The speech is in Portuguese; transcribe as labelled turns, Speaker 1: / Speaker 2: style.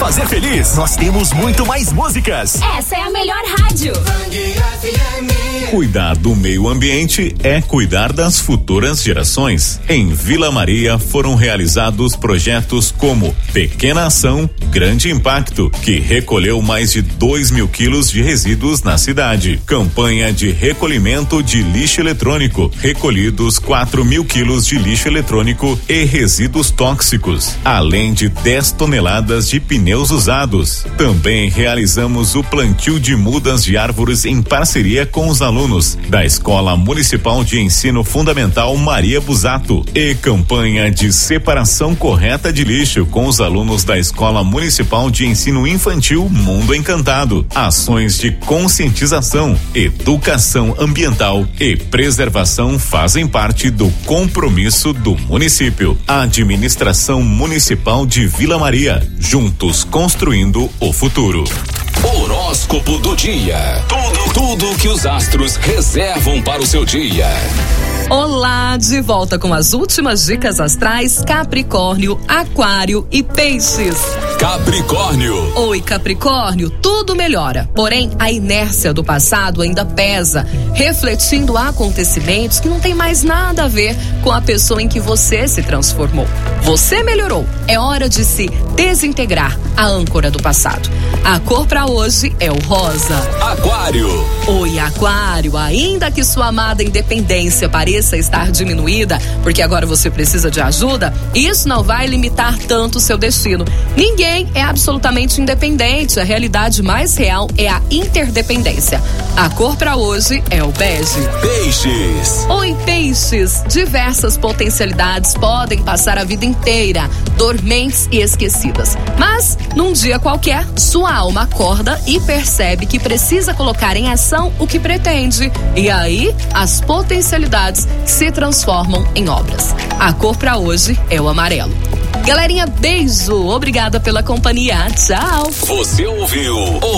Speaker 1: fazer feliz, nós temos muito mais músicas.
Speaker 2: Essa é a melhor rádio.
Speaker 3: Cuidar do meio ambiente é cuidar das futuras gerações. Em Vila Maria foram realizados projetos como Pequena Ação, Grande Impacto, que recolheu mais de 2.000 quilos de resíduos na cidade. Campanha de recolhimento de lixo eletrônico, recolhidos 4.000 quilos de lixo eletrônico e resíduos tóxicos, além de 10 toneladas de pneus usados. Também realizamos o plantio de mudas de árvores em parceria com os alunos da Escola Municipal de Ensino Fundamental Maria Busato e campanha de separação correta de lixo com os alunos da Escola Municipal de Ensino Infantil Mundo Encantado. Ações de conscientização, educação ambiental e preservação fazem parte do compromisso do município. Administração Municipal de Vila Maria, juntos construindo o futuro.
Speaker 4: Horóscopo do dia. Tudo que os astros reservam para o seu dia.
Speaker 5: Olá, de volta com as últimas dicas astrais, Capricórnio, Aquário e Peixes.
Speaker 4: Capricórnio.
Speaker 5: Oi, Capricórnio, tudo melhora, porém a inércia do passado ainda pesa, refletindo acontecimentos que não tem mais nada a ver com a pessoa em que você se transformou. Você melhorou, é hora de se desintegrar a âncora do passado. A cor para hoje é o rosa.
Speaker 4: Aquário.
Speaker 5: Oi, Aquário, ainda que sua amada independência pareça estar diminuída, porque agora você precisa de ajuda, isso não vai limitar tanto o seu destino. Ninguém é absolutamente independente, a realidade mais real é a interdependência. A cor para hoje é o bege.
Speaker 4: Peixes.
Speaker 5: Oi, Peixes, diversas potencialidades podem passar a vida inteira dormentes e esquecidas, mas num dia qualquer, sua alma acorda e percebe que precisa colocar em ação o que pretende, e aí as potencialidades se transformam em obras. A cor para hoje é o amarelo. Galerinha, beijo, obrigada pela companhia, tchau.
Speaker 4: Você ouviu